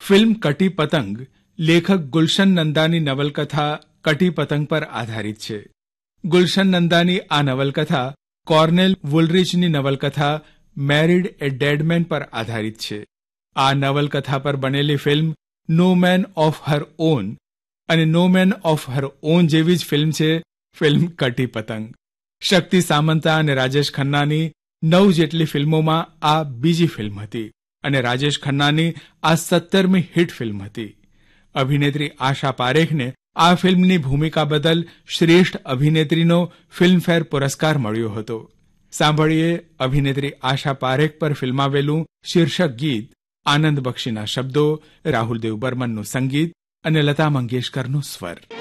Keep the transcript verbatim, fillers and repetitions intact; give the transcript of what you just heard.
Film કટી પતંગ લેખક ગુલશન નંદાની નવલકથા કટી પતંગ પર આધારિત છે. ગુલશન નંદાની આ નવલકથા કોર્નેલ વુલરિચની નવલકથા મેરીડ એ ડેડ મેન પર આધારિત છે. આ નવલકથા પર બનેલી film no man of her on અને નો મેન ઓફ હર ઓન જેવી જ ફિલ્મ છે ફિલ્મ કટી પતંગ. શક્તિ સામંતા અને રાજેશ ખન્નાની નવ જેટલી ફિલ્મોમાં આ બીજી ફિલ્મ હતી અને રાજેશ ખન્નાની આ સત્તરમી હિટ ફિલ્મ હતી. અભિનેત્રી આશા પારેખને આ ફિલ્મની ભૂમિકા બદલ શ્રેષ્ઠ અભિનેત્રીનો ફિલ્મફેર પુરસ્કાર મળ્યો હતો. સાંભળીએ અભિનેત્રી આશા પારેખ પર ફિલ્માવેલું શીર્ષક ગીત, આનંદ બક્ષીના શબ્દો, રાહુલ દેવ બર્મનનું સંગીત અને લતા મંગેશકરનો સ્વર.